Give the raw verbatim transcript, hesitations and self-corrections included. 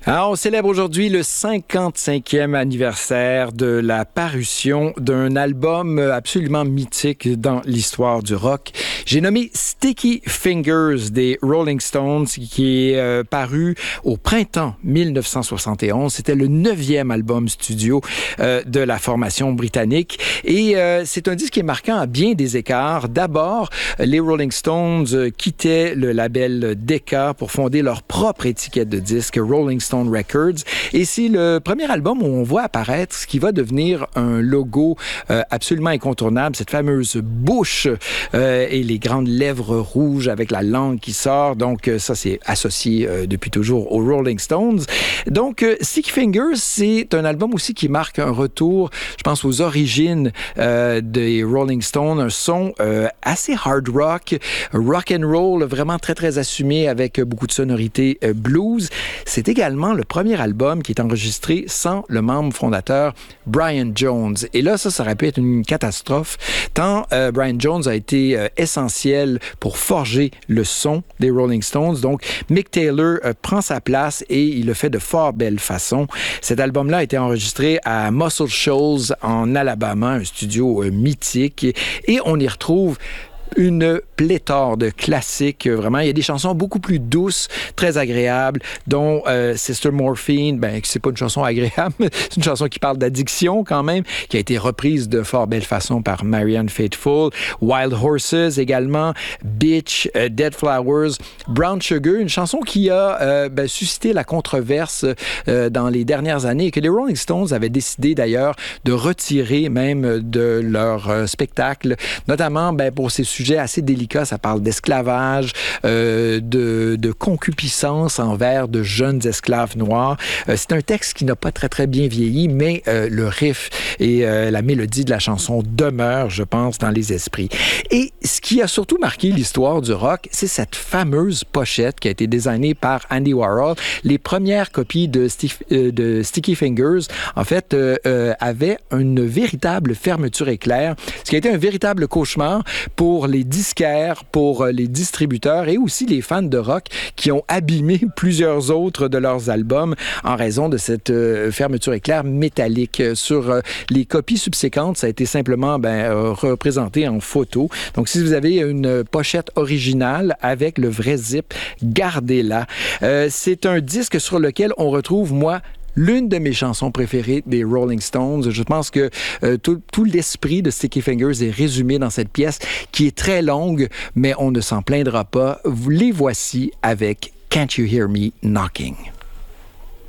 Alors, on célèbre aujourd'hui le cinquante-cinquième anniversaire de la parution d'un album absolument mythique dans l'histoire du rock. J'ai nommé Sticky Fingers des Rolling Stones, qui est euh, paru au printemps mille neuf cent soixante et onze. C'était le neuvième album studio euh, de la formation britannique. Et euh, c'est un disque qui est marquant à bien des écarts. D'abord, les Rolling Stones euh, quittaient le label Decca pour fonder leur propre étiquette de disque, Rolling Stone Records. Et c'est le premier album où on voit apparaître ce qui va devenir un logo euh, absolument incontournable, cette fameuse bouche euh, et les grandes lèvres rouges avec la langue qui sort. Donc, euh, ça, c'est associé euh, depuis toujours aux Rolling Stones. Donc, euh, Sticky Fingers, c'est un album aussi qui marque un retour, je pense, aux origines euh, des Rolling Stones, un son euh, assez hard rock, rock and roll, vraiment très, très assumé avec beaucoup de sonorités euh, blues. C'est également le premier album qui est enregistré sans le membre fondateur Brian Jones. Et là, ça, ça aurait pu être une catastrophe, tant euh, Brian Jones a été euh, essentiel pour forger le son des Rolling Stones. Donc, Mick Taylor euh, prend sa place et il le fait de fort belle façon. Cet album-là a été enregistré à Muscle Shoals, en Alabama, un studio euh, mythique. Et on y retrouve une pléthore de classiques, vraiment. Il y a des chansons beaucoup plus douces, très agréables, dont euh, Sister Morphine, ben, c'est pas une chanson agréable, c'est une chanson qui parle d'addiction quand même, qui a été reprise de fort belle façon par Marianne Faithfull. Wild Horses également, Bitch, uh, Dead Flowers, Brown Sugar, une chanson qui a euh, ben, suscité la controverse euh, dans les dernières années et que les Rolling Stones avaient décidé d'ailleurs de retirer même de leur euh, spectacle, notamment ben, pour ces sujet assez délicat, ça parle d'esclavage, euh, de, de concupiscence envers de jeunes esclaves noirs. Euh, c'est un texte qui n'a pas très très bien vieilli, mais euh, le riff et euh, la mélodie de la chanson demeurent, je pense, dans les esprits. Et ce qui a surtout marqué l'histoire du rock, c'est cette fameuse pochette qui a été designée par Andy Warhol. Les premières copies de, Sti- euh, de Sticky Fingers, en fait, euh, euh, avaient une véritable fermeture éclair, ce qui a été un véritable cauchemar pour les disquaires, pour les distributeurs et aussi les fans de rock qui ont abîmé plusieurs autres de leurs albums en raison de cette euh, fermeture éclair métallique. Sur euh, les copies subséquentes, ça a été simplement ben, euh, représenté en photo. Donc, si vous avez une pochette originale avec le vrai zip, gardez-la. Euh, c'est un disque sur lequel on retrouve, moi, l'une de mes chansons préférées des Rolling Stones. Je pense que euh, tout, tout l'esprit de Sticky Fingers est résumé dans cette pièce qui est très longue, mais on ne s'en plaindra pas. Les voici avec Can't You Hear Me Knocking?